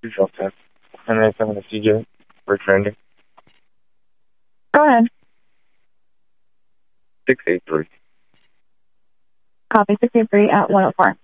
Delta. And then I'm going to CJ for trending. Go ahead. 683. Copy 683 at 104.